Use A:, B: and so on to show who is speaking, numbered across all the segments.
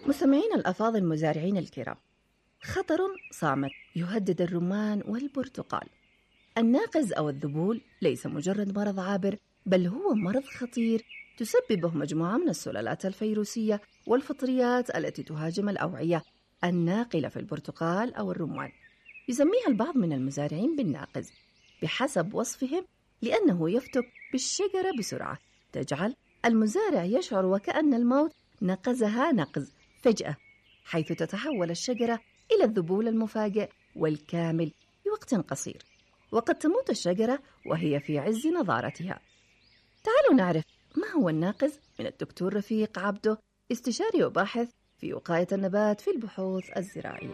A: مستمعين الأفاضل المزارعين الكرام، خطر صامت يهدد الرمان والبرتقال. الناقز أو الذبول ليس مجرد مرض عابر، بل هو مرض خطير تسببه مجموعة من السلالات الفيروسية والفطريات التي تهاجم الأوعية الناقلة في البرتقال أو الرمان. يسميها البعض من المزارعين بالناقز بحسب وصفهم، لأنه يفتك بالشجرة بسرعة تجعل المزارع يشعر وكأن الموت نقزها نقز فجأة، حيث تتحول الشجرة إلى الذبول المفاجئ والكامل في وقت قصير، وقد تموت الشجرة وهي في عز نضارتها. تعالوا نعرف ما هو الناقز من الدكتور رفيق عبده، استشاري وباحث في وقاية النبات في البحوث الزراعية.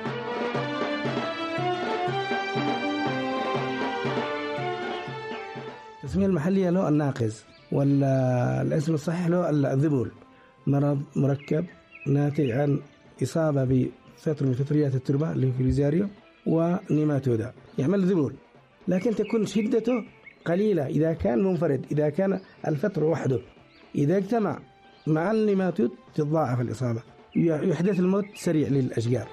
B: التسمية المحلية له الناقز، والاسم الصحيح له الذبول. مرض مركب ناتج عن إصابة بفطر من فطريات التربة اللي هو فيليزاريوم ونيماتودا يعمل ذبول، لكن تكون شدته قليلة إذا كان منفرد، إذا كان الفطر وحده. إذا اجتمع مع النيماتود تتضاعف الإصابة، يحدث الموت سريع للأشجار.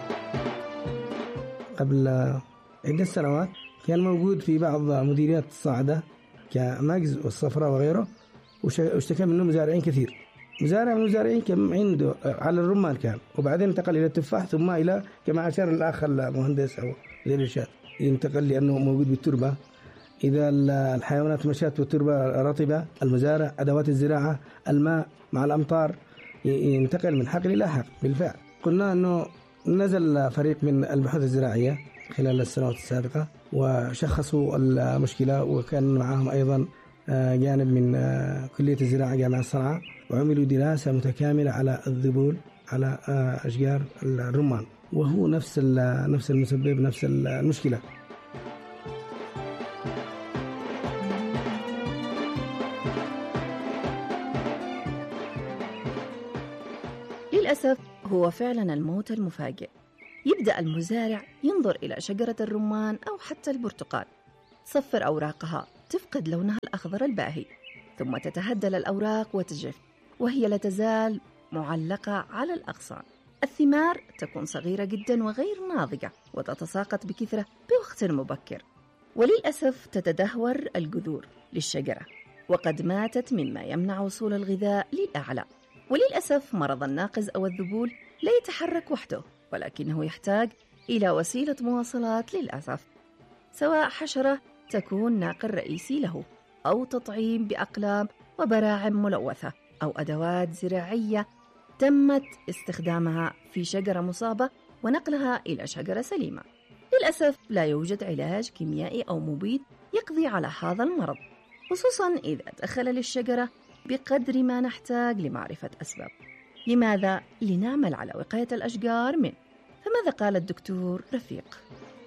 B: قبل عدة سنوات كان موجود في بعض مديريات الصاعدة كماجز والصفراء وغيره، واشتكى منه مزارعين كثير. مزارع من المزارعين كان عنده على الرمان كان، وبعدين انتقل إلى التفاح، ثم إلى كما أشار الأخ المهندس أو ذي الإرشاد ينتقل لأنه موجود بالتربة. إذا الحيوانات مشات والتربة رطبة، المزارع أدوات الزراعة الماء مع الأمطار ينتقل من حقل إلى حقل. بالفعل قلنا أنه نزل فريق من البحوث الزراعية خلال السنوات السابقة وشخصوا المشكلة، وكان معهم أيضا جانب من كلية الزراعة جامعة صنعاء، وعملوا دراسة متكاملة على الذبول على أشجار الرمان، وهو نفس المسبب، نفس المشكلة.
A: للأسف هو فعلا الموت المفاجئ. يبدأ المزارع ينظر إلى شجرة الرمان أو حتى البرتقال، تصفر أوراقها، تفقد لونها الأخضر الباهي، ثم تتهدل الأوراق وتجف، وهي لا تزال معلقة على الأغصان. الثمار تكون صغيرة جدا وغير ناضجة، وتتساقط بكثرة بوقت مبكر، وللأسف تتدهور الجذور للشجرة، وقد ماتت مما يمنع وصول الغذاء للأعلى. وللأسف مرض الناقز أو الذبول لا يتحرك وحده، ولكنه يحتاج إلى وسيلة مواصلات للأسف، سواء حشرة تكون ناقل رئيسي له، أو تطعيم بأقلام وبراعم ملوثة، أو أدوات زراعية تمت استخدامها في شجرة مصابة ونقلها إلى شجرة سليمة. للأسف لا يوجد علاج كيميائي أو مبيد يقضي على هذا المرض، خصوصاً إذا دخل للشجرة بقدر ما نحتاج لمعرفة أسباب. لماذا؟ لنعمل على وقاية الأشجار منه. فماذا قال الدكتور رفيق؟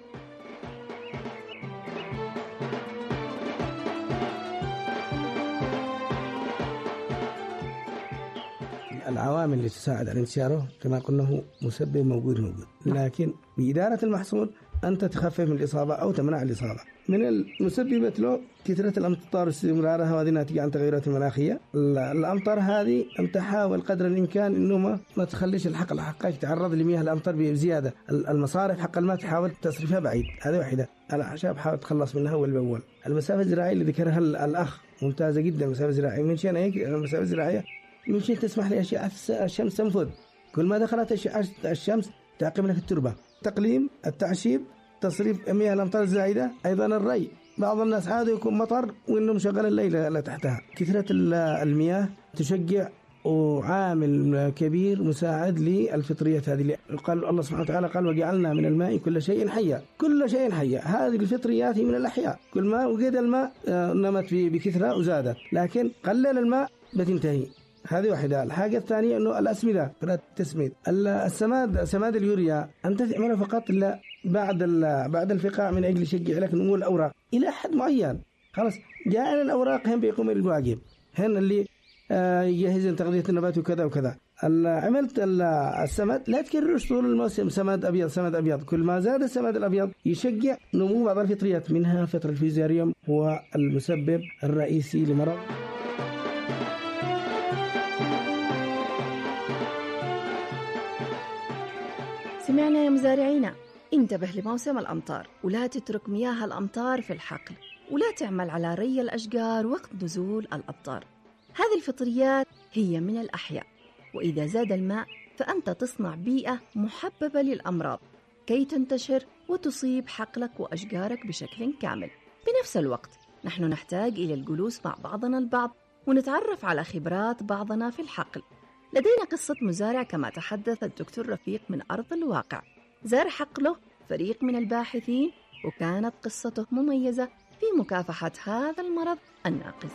B: العوامل اللي تساعد على انتشاره كما قلنا هو مسبب موجود، لكن بإدارة المحصول أنت تخفف من الإصابة أو تمنع الإصابة. من المسببات له كثرة الأمطار واستمرارها، وهذه ناتجة عن التغيرات المناخية. الأمطار هذه أنت حاول قدر الإمكان إنه ما تخليش الحقل حقك يتعرض لمياه الأمطار بزيادة. المصارف حق الماء تحاول تصرفها بعيد، هذه واحدة. الأعشاب حاول تخلص منها أول بأول. المسافة الزراعية اللي ذكرها الأخ ممتازة جدا. المسافة الزراعية من شأن هيك المسافة الزراعية من شيء تسمح لأشعة الشمس تنفذ. كل ما دخلت أشعة الشمس تعقم لك التربة. تقليم، التعشيب، تصريف مياه الأمطار الزايدة، أيضا الري. بعض الناس عادوا يكون مطر وإنه مشغل الليل تحتها. كثرة المياه تشجع وعامل كبير مساعد للفطريات هذه. قال الله سبحانه وتعالى قال وجعلنا من الماء كل شيء حي. كل شيء حي، هذه الفطريات هي من الأحياء. كل ما وجد الماء نمت بكثرة وزادت، لكن قلل الماء بتنتهي. هذه واحدة. الحاجة الثانية إنه الأسمدة، التسميد، سماد اليوريا أنت تعمله فقط إلا بعد الفقاع من أجل يشجع لك نمو الأوراق إلى حد معين. خلاص جاءنا الأوراق هم بيقوم الواجب، هن اللي يجهز تغذية النبات وكذا وكذا. عملت السماد لا تكررش طول الموسم سماد أبيض. كل ما زاد السماد الأبيض يشجع نمو بعض الفطريات، منها فطر الفيزاريوم هو المسبب الرئيسي لمرض
A: سمعنا يا مزارعينا، انتبه لموسم الأمطار ولا تترك مياه الأمطار في الحقل، ولا تعمل على ري الأشجار وقت نزول الأمطار. هذه الفطريات هي من الأحياء، وإذا زاد الماء فأنت تصنع بيئة محببة للأمراض كي تنتشر وتصيب حقلك وأشجارك بشكل كامل. بنفس الوقت نحن نحتاج إلى الجلوس مع بعضنا البعض ونتعرف على خبرات بعضنا في الحقل. لدينا قصة مزارع كما تحدث الدكتور رفيق من أرض الواقع. زار حقله فريق من الباحثين، وكانت قصته مميزة في مكافحة هذا المرض الناقص.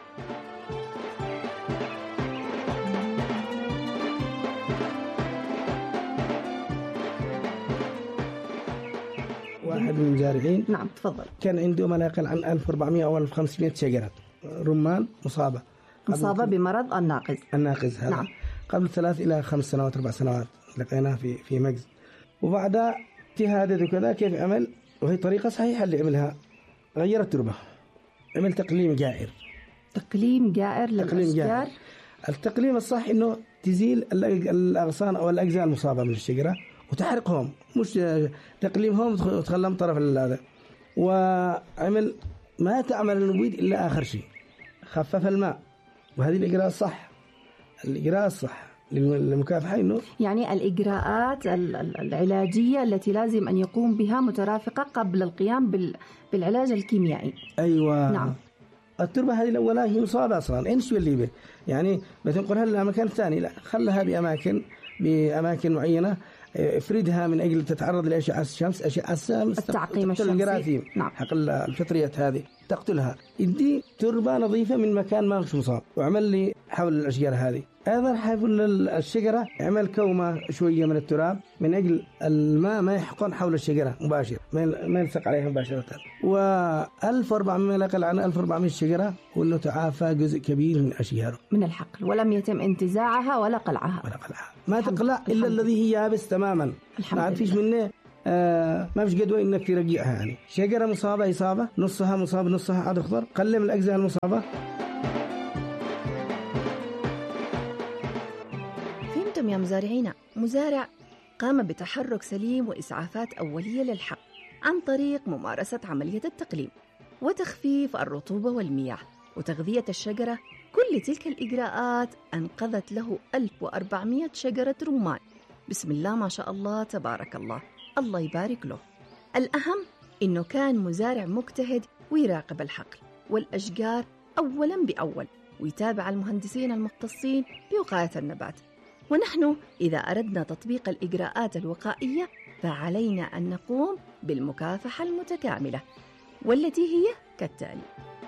B: واحد من المزارعين
A: نعم تفضل.
B: كان عنده ما لا يقل عن 1400 أو 1500 شجرة رمان مصابة
A: بمرض الناقص
B: هذا. نعم. قبل 3 إلى 5 سنوات 4 سنوات لقيناه في مجز. وبعدها اجتهادات وكذا كيف عمل، وهي طريقة صحيحة اللي عملها، غير التربة، عمل تقليم جائر للأشجار. التقليم الصح إنه تزيل الأغصان أو الأجزاء المصابة من الشجرة وتحرقهم، مش تقليمهم وتخلهم طرف هذا. وعمل ما تعمل المبيد إلا آخر شيء، خفف الماء. وهذه الإجراء الصح للمكافحة، إنه
A: يعني الإجراءات العلاجية التي لازم أن يقوم بها مترافقة قبل القيام بالعلاج الكيميائي.
B: أيوة.
A: نعم.
B: التربة هذه الأولى هي مصابة أصلا، إيش اللي به يعني بتنقلها لمكان ثاني، لا خلها بأماكن معينة، افردها من أجل تتعرض لأشعة الشمس.
A: التعقيم الشمسي.
B: الجراثيم. نعم. حق الفطريات هذه تقتلها. ادي تربة نظيفة من مكان ما مش مصاب، وعمل لي حول الأشجار هذه. أيضا حول الشجرة عمل كومة شوية من التراب من أجل الماء ما يحقن حول الشجرة مباشر، ما يلصق عليها مباشرة. و1400 لا يقل عن 1400 شجرة، وإنه تعافى جزء كبير من أشجاره
A: من الحقل، ولم يتم انتزاعها ولا قلعها.
B: ما تقلع إلا الذي هي يابس تماما، ما فيش منه ما فيش قدوة إنك ترجعها. يعني شجرة مصابة إصابة، نصها مصاب نصها عاد أخضر، قلم الأجزاء المصابة.
A: فهمتم يا مزارعينا؟ مزارع قام بتحرك سليم وإسعافات أولية للحقل عن طريق ممارسة عملية التقليم وتخفيف الرطوبة والمياه وتغذية الشجرة. كل تلك الإجراءات أنقذت له 1400 شجرة رمان. بسم الله ما شاء الله تبارك الله، الله يبارك له. الأهم إنه كان مزارع مجتهد ويراقب الحقل والأشجار أولاً بأول، ويتابع المهندسين المختصين بوقاية النبات. ونحن إذا أردنا تطبيق الإجراءات الوقائية فعلينا أن نقوم بالمكافحة المتكاملة، والتي هي كالتالي: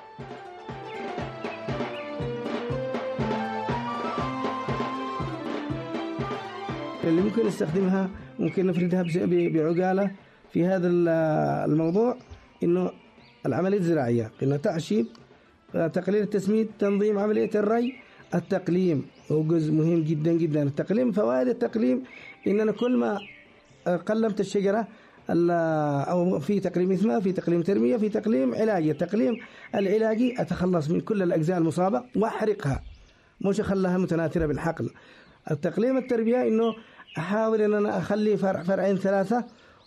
B: اللي ممكن نستخدمها، ممكن نفردها بعقالة في هذا الموضوع، إنه العملية الزراعية، إنه تعشيب، تقليل التسميد، تنظيم عملية الري. التقليم هو جزء مهم جدا جدا. التقليم، فوائد التقليم إننا كل ما قلمت الشجرة، أو في تقليم إثمار، في تقليم ترمية، في تقليم علاجي. التقليم العلاجي أتخلص من كل الأجزاء المصابة وأحرقها، مش أخليها متناثرة بالحقل. التقليم التربية إنه أحاول أن أنا أخلي فرعين 3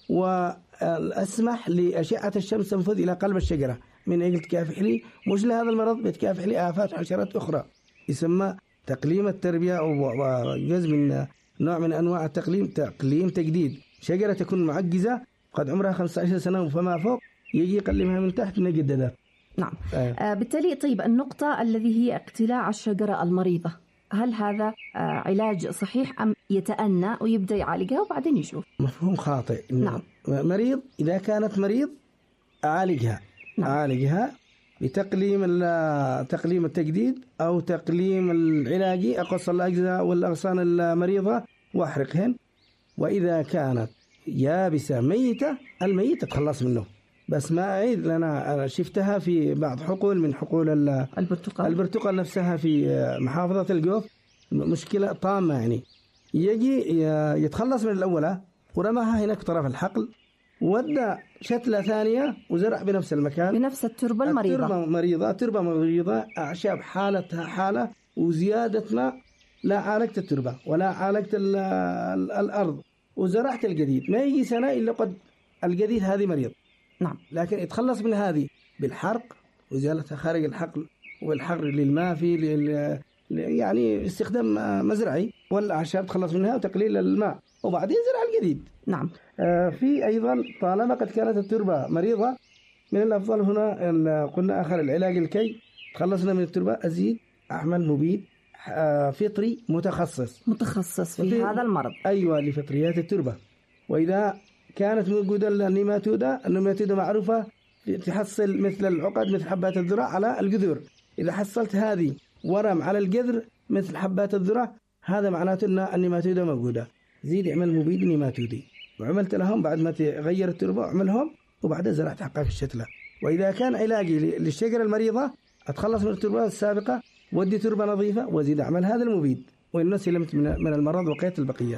B: وأسمح لأشعة الشمس تنفذ إلى قلب الشجرة من أجل تكافح لي مش لهذا المرض، بتكافح لي آفات حشرات أخرى. يسمى تقليم التربية، أو جزء من نوع من أنواع التقليم، تقليم تجديد. شجرة تكون معجزة قد عمرها 15 سنة فما فوق، يجي يقلمها من تحت نجددها.
A: نعم. بالتالي طيب، النقطة الذي هي اقتلاع الشجرة المريضة، هل هذا علاج صحيح أم يتأنى ويبدأ يعالجها وبعدين يشوف؟
B: مفهوم خاطئ.
A: نعم.
B: مريض إذا كانت مريض أعالجها. نعم. أعالجها بتقليم التجديد أو تقليم العلاجي، أقص الأجزاء والأغصان المريضة وأحرقهن. وإذا كانت يابسة ميتة، الميت تخلص منه. بس ما أعيد، لأنا شفتها في بعض حقول من حقول البرتقال نفسها في محافظة الجوف، مشكلة طامة. يعني يجي يتخلص من الأولى ورماها هناك طرف الحقل، ودى شتلة ثانية وزرع بنفس المكان،
A: بنفس التربة المريضة.
B: تربة مريضة، أعشاب حالتها حالة وزيادة ماء. لا عالجت التربة ولا عالجت الأرض، وزرعت الجديد، ما يجي سنة إلا قد الجديد هذه مريض.
A: نعم.
B: لكن يتخلص من هذه بالحرق وإزالتها خارج الحقل، والحر للماء في يعني استخدام مزرعي، والأعشاب تخلص منها وتقليل الماء، وبعدين زرع الجديد.
A: نعم.
B: في أيضا طالما قد كانت التربة مريضة، من الأفضل هنا قلنا آخر العلاج الكي تخلصنا من التربة، أزيد أعمل مبيد فطري متخصص
A: في هذا المرض.
B: أيوة، لفطريات التربة. وإذا كانت موجودة النيماتودا معروفة تحصل مثل العقد مثل حبات الذرة على الجذور، إذا حصلت هذه ورم على الجذر مثل حبات الذرة، هذا معناته أن النيماتودا موجودة. زيد اعمل مبيد نيماتودي، وعملت لهم بعد ما تغير التربة اعملهم، وبعدها زرعت حقها في الشتلة. وإذا كان علاجي للشجرة المريضة أتخلص من التربة السابقة، ودي تربة نظيفة وزيد أعمل هذا المبيد، وإن سلمت من المرض وقيت البقية.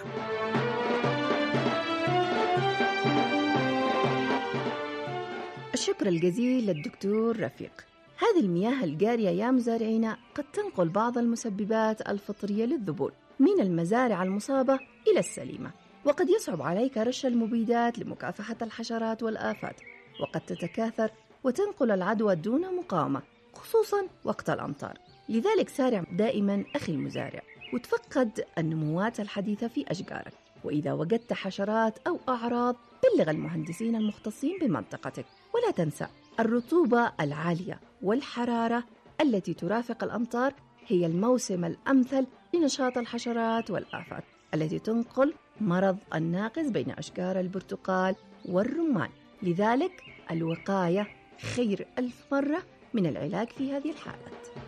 A: الشكر الجزيل للدكتور رفيق. هذه المياه الجارية يا مزارعينا قد تنقل بعض المسببات الفطرية للذبول من المزارع المصابة إلى السليمة، وقد يصعب عليك رش المبيدات لمكافحة الحشرات والآفات، وقد تتكاثر وتنقل العدوى دون مقاومة، خصوصا وقت الأمطار. لذلك سارع دائما أخي المزارع وتفقد النموات الحديثة في أشجارك، وإذا وجدت حشرات أو أعراض بلغ المهندسين المختصين بمنطقتك. ولا تنسى الرطوبة العالية والحرارة التي ترافق الأمطار هي الموسم الأمثل لنشاط الحشرات والآفات التي تنقل مرض الناقص بين أشجار البرتقال والرمان. لذلك الوقاية خير 1000 مرة من العلاج في هذه الحالات.